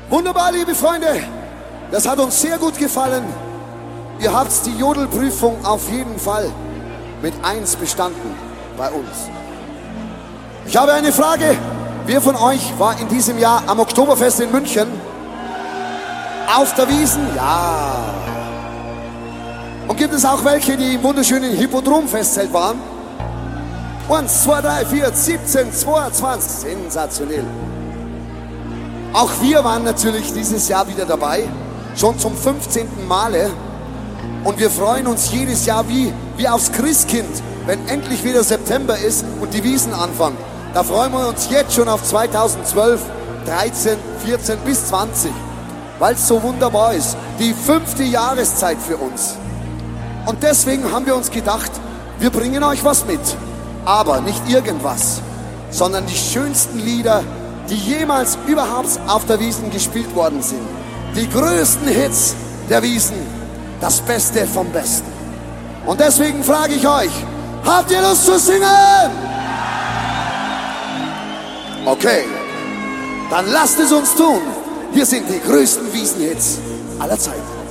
Wunderbar, liebe Freunde. Das hat uns sehr gut gefallen. Ihr habt die Jodelprüfung auf jeden Fall mit 1 bestanden bei uns. Ich habe eine Frage. Wer von euch war in diesem Jahr am Oktoberfest in München? Auf der Wiesn? Ja. Und gibt es auch welche, die im wunderschönen Hippodrom-Festzelt waren? 1, 2, 3, 4, 17, 22. Sensationell. Auch wir waren natürlich dieses Jahr wieder dabei, schon zum 15. Male. Und wir freuen uns jedes Jahr wie aufs Christkind, wenn endlich wieder September ist und die Wiesn anfangen. Da freuen wir uns jetzt schon auf 2012, 13, 14 bis 20, weil es so wunderbar ist. Die 5. Jahreszeit für uns. Und deswegen haben wir uns gedacht, wir bringen euch was mit. Aber nicht irgendwas, sondern die schönsten Lieder, die jemals überhaupt auf der Wiesn gespielt worden sind. Die größten Hits der Wiesn, das Beste vom Besten. Und deswegen frage ich euch, habt ihr Lust zu singen? Okay, dann lasst es uns tun. Hier sind die größten Wiesn-Hits aller Zeiten.